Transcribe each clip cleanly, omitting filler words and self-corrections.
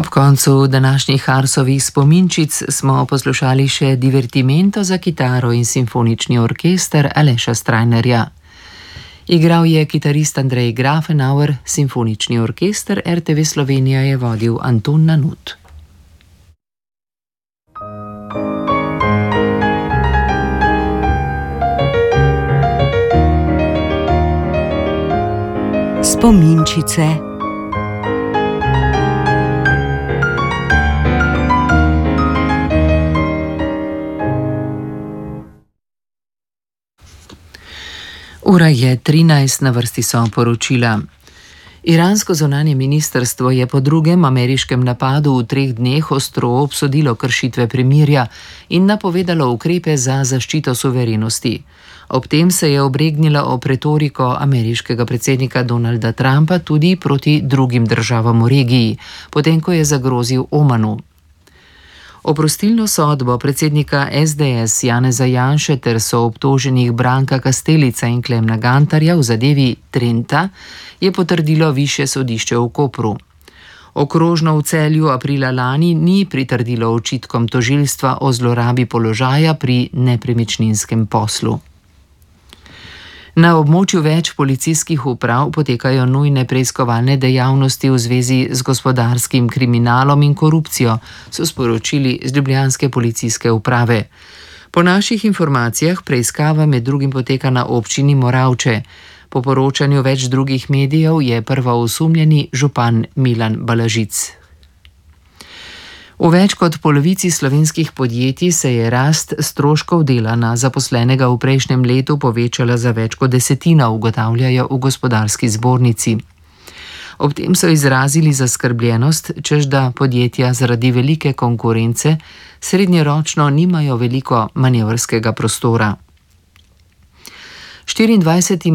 koncu današnjih Harsovih spominčic smo poslušali še divertimento za kitaro in simfonični orkester Aleša Strajnerja. Igral je kitarist Andrej Grafenauer, simfonični orkester RTV Slovenija je vodil Anton Nanut. Spominčice. Ura je 13, na vrsti so poročila. Iransko zunanje ministrstvo je po drugem ameriškem napadu v 3 dneh ostro obsodilo kršitve premirja in napovedalo ukrepe za zaščito suverenosti. Ob tem se je obregnila o retoriko ameriškega predsednika Donalda Trumpa tudi proti drugim državam v regiji, potem ko je zagrozil Omanu. Oprostilno sodbo predsednika SDS Janeza Janše ter soobtoženih Branka Kastelica in Klemna Gantarja v zadevi Trenta je potrdilo višje sodišče v Kopru. Okrožno v Celju aprila lani ni pritrdilo očitkom tožilstva o zlorabi položaja pri nepremičninskem poslu. Na območju več policijskih uprav potekajo nujne preiskovalne dejavnosti v zvezi z gospodarskim kriminalom in korupcijo, so sporočili z ljubljanske policijske uprave. Po naših informacijah preiskava med drugim poteka na občini Moravče. Po poročanju več drugih medijev je prvoosumljeni župan Milan Balažic. V več kot polovici slovenskih podjetij se je rast stroškov dela na zaposlenega v prejšnjem letu povečala za več kot 10, ugotavljajo v gospodarski zbornici. Ob tem so izrazili zaskrbljenost, češ da podjetja zaradi velike konkurence srednjeročno nimajo veliko manevrskega prostora. 24.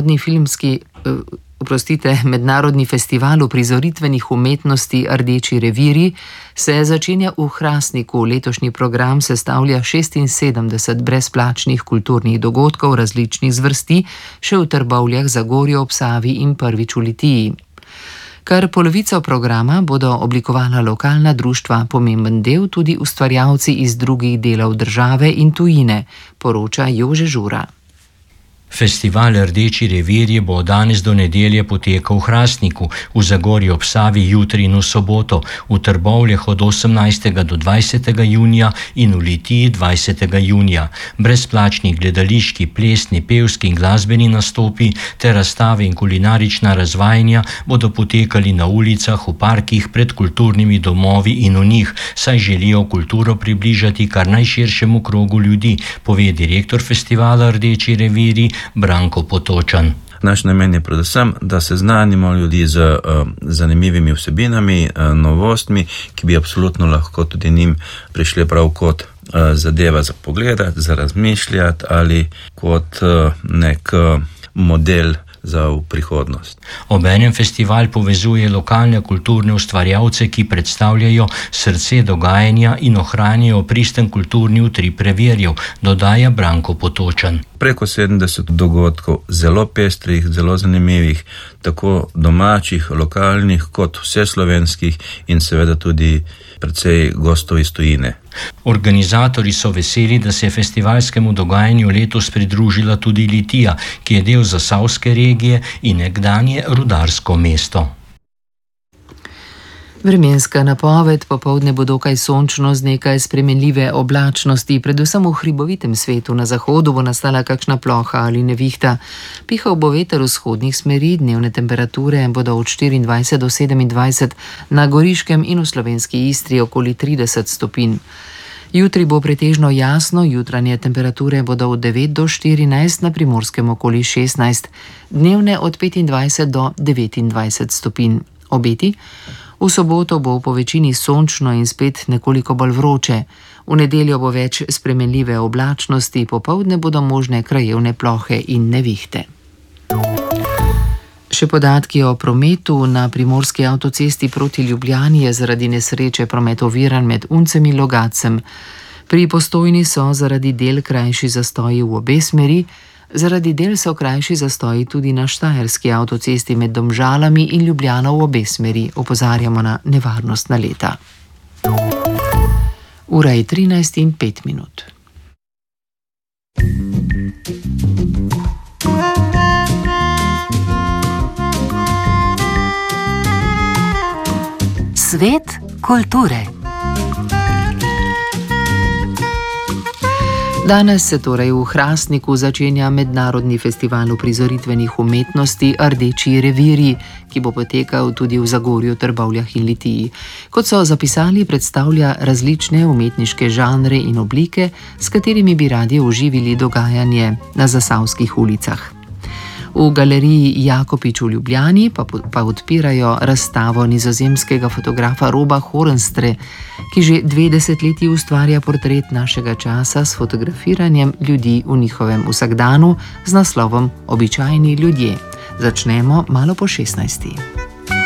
Mednarodni festival uprizoritvenih umetnosti Rdeči revirji se začenja v Hrastniku. Letošnji program sestavlja 76 brezplačnih kulturnih dogodkov različnih zvrsti, še v Trbovljah, Zagorju ob Savi in prvič v Litiji. Kar polovico programa bodo oblikovala lokalna društva, pomemben del tudi ustvarjalci iz drugih delov države in tujine, poroča Jože Žura. Festival Rdeči revirji bo od danes do nedelje potekal v Hrastniku, v Zagorju ob Savi jutri in v soboto, v Trbovljah od 18. do 20. junija in v Litiji 20. junija. Brezplačni gledališki, plesni, pevski in glasbeni nastopi ter razstave in kulinarična razvajanja bodo potekali na ulicah, v parkih, pred kulturnimi domovi in v njih, saj želijo kulturo približati kar najširšemu krogu ljudi, pove direktor festivala Rdeči revirji Branko Potočan. Naš namen je predvsem, da seznanimo ljudi z zanimivimi vsebinami, novostmi, ki bi absolutno lahko tudi njim prišli prav kot zadeva za pogledati, za razmišljati ali kot nek model za v prihodnost. Obenem festival povezuje lokalne kulturne ustvarjalce, ki predstavljajo srce dogajanja in ohranjajo pristen kulturni utrip revirjev, dodaja Branko Potočan. Preko 70 dogodkov, zelo pestrih, zelo zanimivih, tako domačih, lokalnih kot vseslovenskih in seveda tudi precej gostov iz tujine. Organizatorji so veseli, da se je festivalskemu dogajanju letos pridružila tudi Litija, ki je del zasavske regije in nekdanje rudarsko mesto. Vremenska napoved: popoldne bo dokaj sončno z nekaj spremenljive oblačnosti, predvsem v hribovitem svetu. Na zahodu bo nastala kakšna ploha ali nevihta. Pihal bo veter vzhodnih smeri, dnevne temperature bodo od 24 do 27, na Goriškem in v slovenski Istri okoli 30 stopinj. Jutri bo pretežno jasno, jutranje temperature bodo od 9 do 14, na Primorskem okoli 16, dnevne od 25 do 29 stopinj. Obeti: v soboto bo po večini sončno in spet nekoliko bolj vroče. V nedeljo bo več spremenljive oblačnosti, popoldne bodo možne krajevne plohe in nevihte. Še podatki o prometu. Na primorski avtocesti proti Ljubljani je zaradi nesreče promet oviran med Uncem in Logatcem. Pri Postojni so zaradi del krajši zastoji v obe smeri, Zaradi del so krajši zastoji tudi na štajerski avtocesti med Domžalami in Ljubljano v obe smeri, opozarjamo na nevarnost naleta. Ura je 13:05. Svet kulture. Danes se torej v Hrastniku začenja mednarodni festival uprizoritvenih umetnosti Rdeči revirji, ki bo potekal tudi v Zagorju, Trbovljah in Litiji. Kot so zapisali, predstavlja različne umetniške žanre in oblike, s katerimi bi radi oživili dogajanje na zasavskih ulicah. V galeriji Jakopič v Ljubljani pa odpirajo razstavo nizozemskega fotografa Roba Hornstre, ki že 2 desetletji ustvarja portret našega časa s fotografiranjem ljudi v njihovem vsakdanu z naslovom Običajni ljudje. Začnemo malo po 16.